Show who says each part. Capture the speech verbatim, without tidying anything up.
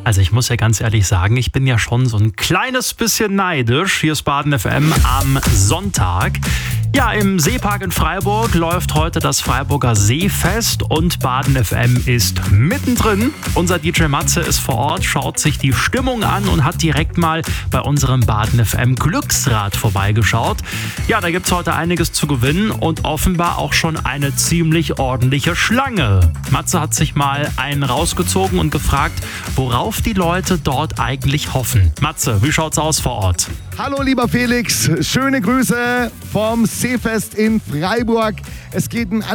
Speaker 1: Also ich muss ja ganz ehrlich sagen, ich bin ja schon so ein kleines bisschen neidisch. Hier ist Baden F M am Sonntag. Ja, im Seepark in Freiburg läuft heute das Freiburger Seefest und Baden F M ist mittendrin. Unser D J Matze ist vor Ort, schaut sich die Stimmung an und hat direkt mal bei unserem Baden F M Glücksrad vorbeigeschaut. Ja, da gibt's heute einiges zu gewinnen und offenbar auch schon eine ziemlich ordentliche Schlange. Matze hat sich mal einen rausgezogen und gefragt, worauf die Leute dort eigentlich hoffen. Matze, wie schaut's aus vor Ort?
Speaker 2: Hallo lieber Felix, schöne Grüße vom Seefest in Freiburg. Es geht ein